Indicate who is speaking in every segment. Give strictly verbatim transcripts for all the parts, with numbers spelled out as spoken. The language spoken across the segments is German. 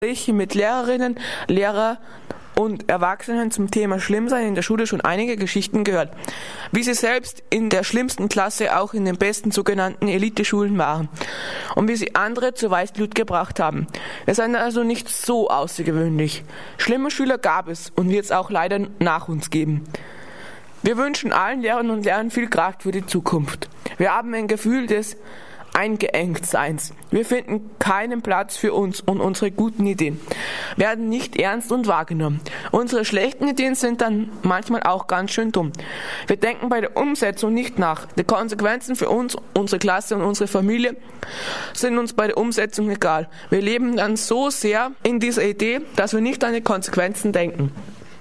Speaker 1: Gespräche mit Lehrerinnen, Lehrer und Erwachsenen zum Thema Schlimmsein in der Schule schon einige Geschichten gehört. Wie sie selbst in der schlimmsten Klasse auch in den besten sogenannten Eliteschulen waren und wie sie andere zu Weißblut gebracht haben. Wir sind also nicht so außergewöhnlich. Schlimme Schüler gab es und wird es auch leider nach uns geben. Wir wünschen allen Lehrern und Lehrern viel Kraft für die Zukunft. Wir haben ein Gefühl des Eingeengtseins. Wir finden keinen Platz für uns und unsere guten Ideen werden nicht ernst und wahrgenommen. Unsere schlechten Ideen sind dann manchmal auch ganz schön dumm. Wir denken bei der Umsetzung nicht nach. Die Konsequenzen für uns, unsere Klasse und unsere Familie sind uns bei der Umsetzung egal. Wir leben dann so sehr in dieser Idee, dass wir nicht an die Konsequenzen denken.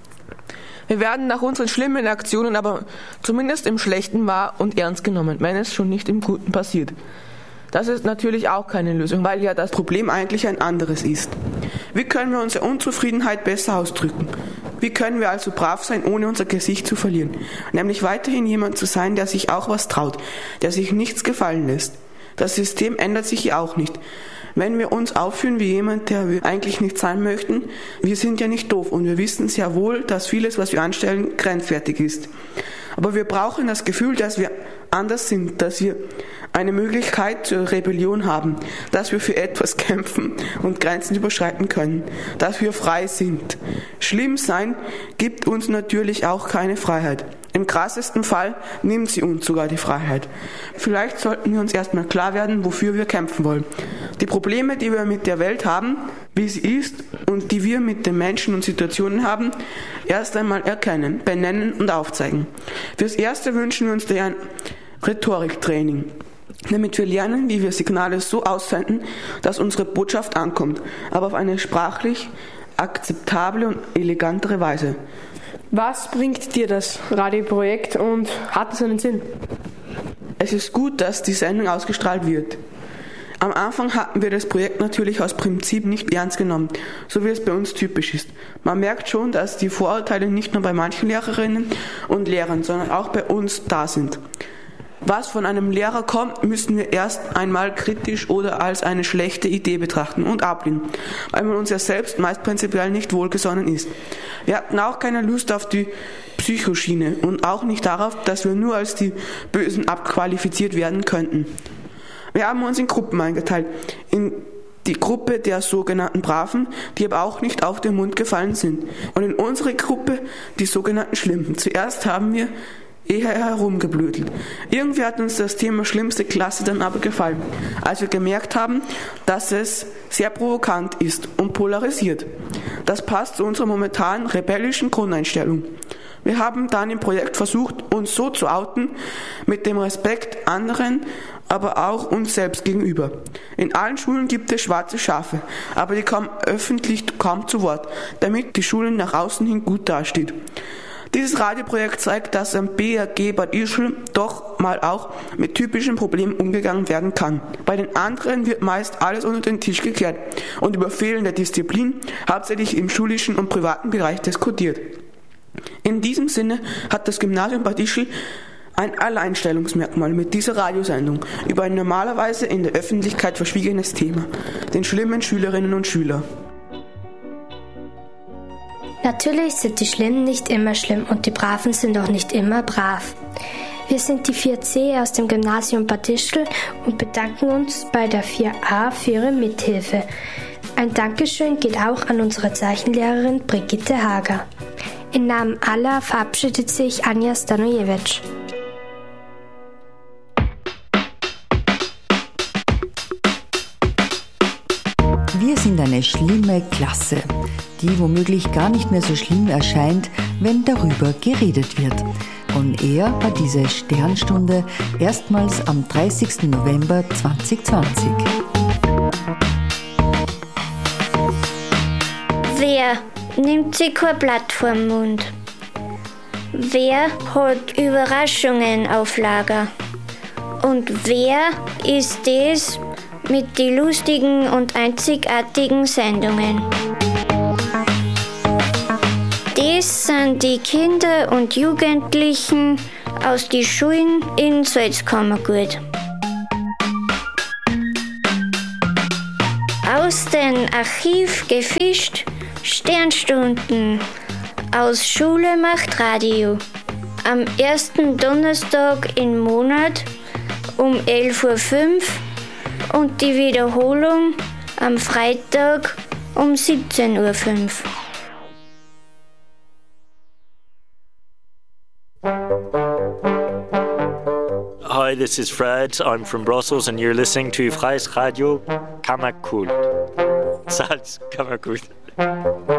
Speaker 1: Wir werden nach unseren schlimmen Aktionen aber zumindest im Schlechten wahr und ernst genommen, wenn es schon nicht im Guten passiert. Das ist natürlich auch keine Lösung, weil ja das Problem eigentlich ein anderes ist. Wie können wir unsere Unzufriedenheit besser ausdrücken? Wie können wir also brav sein, ohne unser Gesicht zu verlieren? Nämlich weiterhin jemand zu sein, der sich auch was traut, der sich nichts gefallen lässt. Das System ändert sich ja auch nicht. Wenn wir uns aufführen wie jemand, der wir eigentlich nicht sein möchten, wir sind ja nicht doof und wir wissen sehr wohl, dass vieles, was wir anstellen, grenzwertig ist. Aber wir brauchen das Gefühl, dass wir anders sind, dass wir eine Möglichkeit zur Rebellion haben, dass wir für etwas kämpfen und Grenzen überschreiten können, dass wir frei sind. Schlimm sein gibt uns natürlich auch keine Freiheit. Im krassesten Fall nimmt sie uns sogar die Freiheit. Vielleicht sollten wir uns erstmal klar werden, wofür wir kämpfen wollen. Die Probleme, die wir mit der Welt haben, wie sie ist und die wir mit den Menschen und Situationen haben, erst einmal erkennen, benennen und aufzeigen. Fürs Erste wünschen wir uns daher ein Rhetoriktraining, damit wir lernen, wie wir Signale so aussenden, dass unsere Botschaft ankommt, aber auf eine sprachlich akzeptable und elegantere Weise.
Speaker 2: Was bringt dir das Radioprojekt und hat es einen Sinn?
Speaker 1: Es ist gut, dass die Sendung ausgestrahlt wird. Am Anfang hatten wir das Projekt natürlich aus Prinzip nicht ernst genommen, so wie es bei uns typisch ist. Man merkt schon, dass die Vorurteile nicht nur bei manchen Lehrerinnen und Lehrern, sondern auch bei uns da sind. Was von einem Lehrer kommt, müssen wir erst einmal kritisch oder als eine schlechte Idee betrachten und ablehnen, weil man uns ja selbst meist prinzipiell nicht wohlgesonnen ist. Wir hatten auch keine Lust auf die Psychoschiene und auch nicht darauf, dass wir nur als die Bösen abqualifiziert werden könnten. Wir haben uns in Gruppen eingeteilt, in die Gruppe der sogenannten Braven, die aber auch nicht auf den Mund gefallen sind, und in unsere Gruppe die sogenannten Schlimmen. Zuerst haben wir eher herumgeblödelt. Irgendwie hat uns das Thema schlimmste Klasse dann aber gefallen, als wir gemerkt haben, dass es sehr provokant ist und polarisiert. Das passt zu unserer momentanen rebellischen Grundeinstellung. Wir haben dann im Projekt versucht, uns so zu outen, mit dem Respekt anderen, aber auch uns selbst gegenüber. In allen Schulen gibt es schwarze Schafe, aber die kommen öffentlich kaum zu Wort, damit die Schule nach außen hin gut dasteht. Dieses Radioprojekt zeigt, dass am B R G Bad Ischl doch mal auch mit typischen Problemen umgegangen werden kann. Bei den anderen wird meist alles unter den Tisch gekehrt und über fehlende Disziplin hauptsächlich im schulischen und privaten Bereich diskutiert. In diesem Sinne hat das Gymnasium Bad Ischl ein Alleinstellungsmerkmal mit dieser Radiosendung über ein normalerweise in der Öffentlichkeit verschwiegenes Thema, den schlimmen Schülerinnen und Schülern.
Speaker 3: Natürlich sind die Schlimmen nicht immer schlimm und die Braven sind auch nicht immer brav. Wir sind die vier C aus dem Gymnasium Bad Ischl und bedanken uns bei der vier A für ihre Mithilfe. Ein Dankeschön geht auch an unsere Zeichenlehrerin Brigitte Hager. Im Namen aller verabschiedet sich Anja Stanojevic.
Speaker 4: Wir sind eine schlimme Klasse, die womöglich gar nicht mehr so schlimm erscheint, wenn darüber geredet wird. Und er war diese Sternstunde erstmals am dreißigsten November zweitausendzwanzig.
Speaker 5: Wer nimmt sich kein Blatt vorm Mund? Wer hat Überraschungen auf Lager? Und wer ist es mit den lustigen und einzigartigen Sendungen? Das sind die Kinder und Jugendlichen aus den Schulen in Salzkammergut. aus dem Archiv gefischt, Sternstunden aus Schule macht Radio. Am ersten Donnerstag im Monat um elf Uhr fünf und die Wiederholung am Freitag um siebzehn Uhr fünf.
Speaker 6: Hi, this is Fred. I'm from Brussels and you're listening to Freies Radio Kammerkult. Salz Kammerkult.